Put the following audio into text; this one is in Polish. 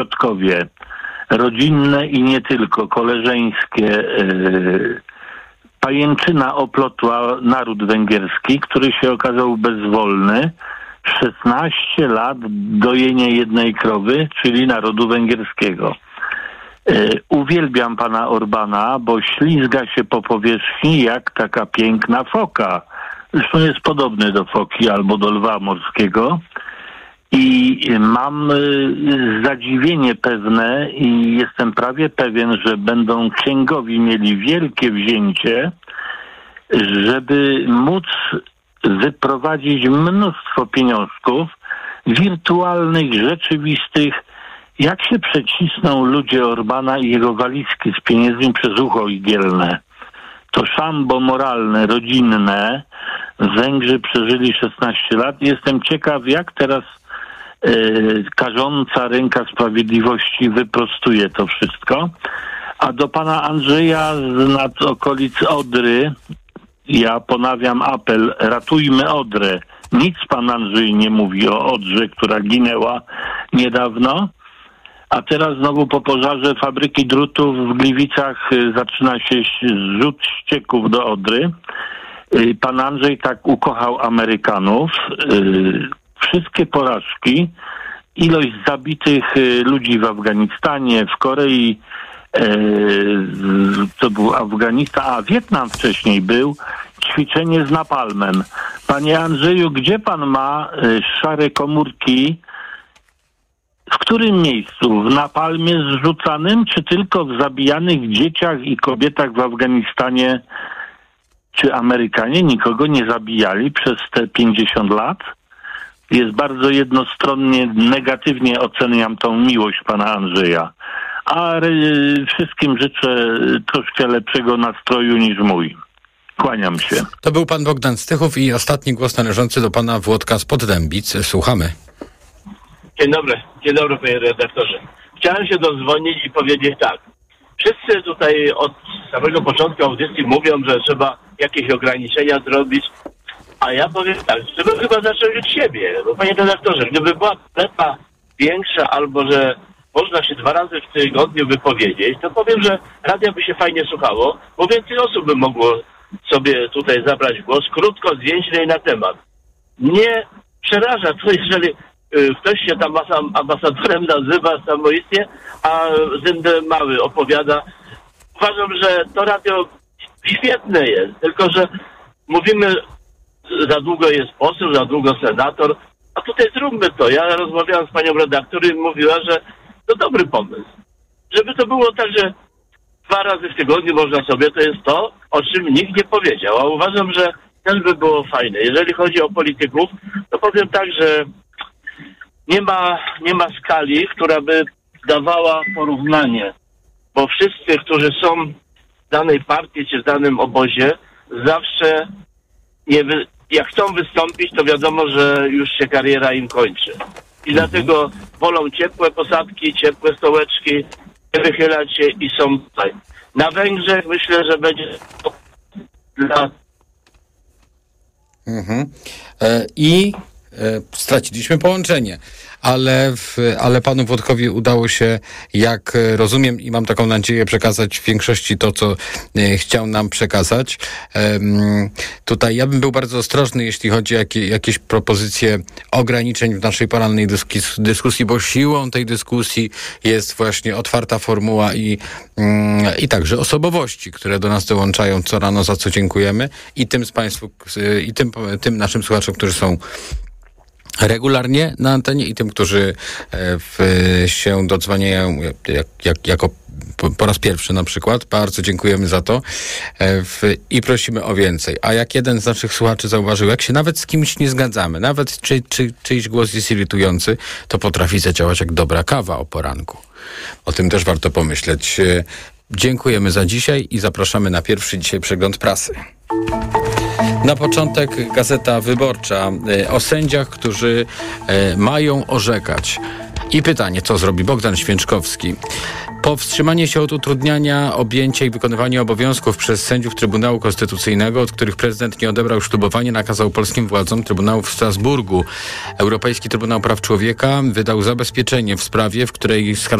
Piotrkowie, rodzinne i nie tylko, koleżeńskie, pajęczyna oplotła naród węgierski, który się okazał bezwolny. 16 lat dojenie jednej krowy, czyli narodu węgierskiego. Uwielbiam pana Orbana, bo ślizga się po powierzchni jak taka piękna foka. Zresztą jest podobny do foki albo do lwa morskiego. I mam zadziwienie pewne i jestem prawie pewien, że będą księgowi mieli wielkie wzięcie, żeby móc wyprowadzić mnóstwo pieniążków wirtualnych, rzeczywistych. Jak się przecisną ludzie Orbana i jego walizki z pieniędzmi przez ucho igielne? To szambo moralne, rodzinne. Węgrzy przeżyli 16 lat. Jestem ciekaw, jak teraz karząca ręka sprawiedliwości wyprostuje to wszystko. A do pana Andrzeja z okolic Odry ja ponawiam apel, ratujmy Odrę. Nic pan Andrzej nie mówi o Odrze, która ginęła niedawno. A teraz znowu po pożarze fabryki drutów w Gliwicach zaczyna się zrzut ścieków do Odry. Pan Andrzej tak ukochał Amerykanów. Wszystkie porażki, ilość zabitych ludzi w Afganistanie, w Korei, to był Afganistan, a Wietnam wcześniej był, ćwiczenie z napalmem. Panie Andrzeju, gdzie pan ma szare komórki? W którym miejscu? W napalmie zrzucanym, czy tylko w zabijanych dzieciach i kobietach w Afganistanie? Czy Amerykanie nikogo nie zabijali przez te 50 lat? Jest bardzo jednostronnie, negatywnie oceniam tą miłość pana Andrzeja. A wszystkim życzę troszkę lepszego nastroju niż mój. Kłaniam się. To był pan Bogdan Stychów i ostatni głos należący do pana Włodka z Poddębic. Słuchamy. Dzień dobry panie redaktorze. Chciałem się dozwonić i powiedzieć tak. Wszyscy tutaj od samego początku audycji mówią, że trzeba jakieś ograniczenia zrobić. A ja powiem tak, trzeba chyba zacząć od siebie. Bo panie redaktorze, gdyby była pleta większa albo że można się 2 razy w tygodniu wypowiedzieć, to powiem, że radia by się fajnie słuchało, bo więcej osób by mogło sobie tutaj zabrać głos, krótko, zwięźle i na temat. Mnie przeraża to, jeżeli ktoś się tam ambasadorem nazywa samoistnie, a Zyndę Mały opowiada. Uważam, że to radio świetne jest, tylko że mówimy, za długo jest poseł, za długo senator, a tutaj zróbmy to. Ja rozmawiałam z panią redaktor i mówiła, że to dobry pomysł. Żeby to było tak, że 2 razy w tygodniu można sobie, to jest to, o czym nikt nie powiedział, a uważam, że też by było fajne. Jeżeli chodzi o polityków, to powiem tak, że nie ma skali, która by dawała porównanie, bo wszyscy, którzy są w danej partii czy w danym obozie, zawsze jak chcą wystąpić, to wiadomo, że już się kariera im kończy. I dlatego wolą ciepłe posadki, ciepłe stołeczki, nie wychylać się i są tutaj. Na Węgrzech myślę, że będzie dla... Straciliśmy połączenie, ale panu Włodkowi udało się, jak rozumiem i mam taką nadzieję, przekazać w większości to, co chciał nam przekazać. Tutaj ja bym był bardzo ostrożny, jeśli chodzi o jakieś propozycje ograniczeń w naszej porannej dyskusji, bo siłą tej dyskusji jest właśnie otwarta formuła i także osobowości, które do nas dołączają co rano, za co dziękujemy, i tym z państwu, i tym naszym słuchaczom, którzy są regularnie na antenie, i tym, którzy się dodzwaniają jako po raz pierwszy na przykład. Bardzo dziękujemy za to i prosimy o więcej. A jak jeden z naszych słuchaczy zauważył, jak się nawet z kimś nie zgadzamy, nawet czyjś głos jest irytujący, to potrafi zadziałać jak dobra kawa o poranku. O tym też warto pomyśleć. Dziękujemy za dzisiaj i zapraszamy na pierwszy dzisiaj przegląd prasy. Na początek Gazeta Wyborcza o sędziach, którzy mają orzekać. I pytanie, co zrobi Bogdan Święczkowski? Powstrzymanie się od utrudniania objęcia i wykonywania obowiązków przez sędziów Trybunału Konstytucyjnego, od których prezydent nie odebrał ślubowania, nakazał polskim władzom Trybunału w Strasburgu. Europejski Trybunał Praw Człowieka wydał zabezpieczenie w sprawie, w której